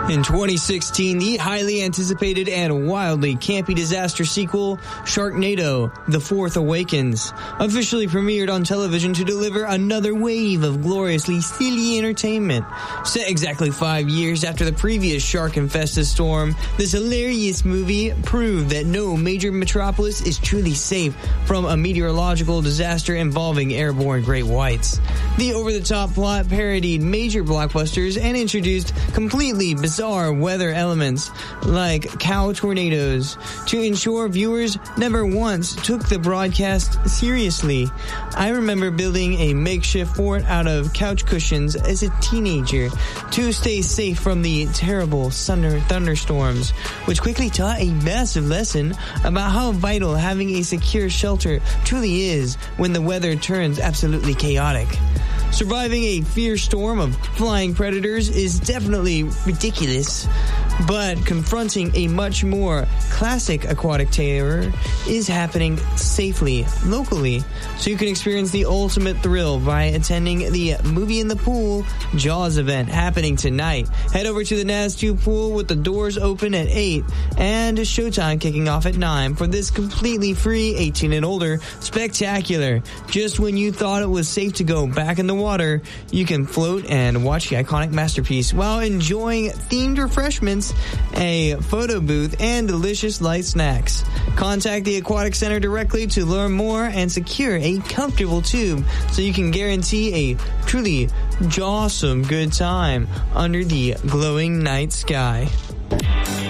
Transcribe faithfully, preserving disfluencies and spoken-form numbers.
In twenty sixteen, the highly anticipated and wildly campy disaster sequel, Sharknado: The Fourth Awakens, officially premiered on television to deliver another wave of gloriously silly entertainment. Set exactly five years after the previous shark-infested storm, this hilarious movie proved that no major metropolis is truly safe from a meteorological disaster involving airborne great whites. The over-the-top plot parodied major blockbusters and introduced completely bizarre weather elements like cow tornadoes to ensure viewers never once took the broadcast seriously. I remember building a makeshift fort out of couch cushions as a teenager to stay safe from the terrible thunder thunderstorms, which quickly taught a massive lesson about how vital having a secure shelter truly is when the weather turns absolutely chaotic. Surviving a fierce storm of flying predators is definitely ridiculous, but confronting a much more classic aquatic terror is happening safely, locally, so you can experience the ultimate thrill by attending the Movie in the Pool Jaws event happening tonight. Head over to the N A S two pool with the doors open at eight and showtime kicking off at nine for this completely free eighteen and older spectacular. Just when you thought it was safe to go back in the water, you can float and watch the iconic masterpiece while enjoying themed refreshments, a photo booth, and delicious light snacks. Contact the Aquatic Center directly to learn more and secure a comfortable tube so you can guarantee a truly jawsome good time under the glowing night sky.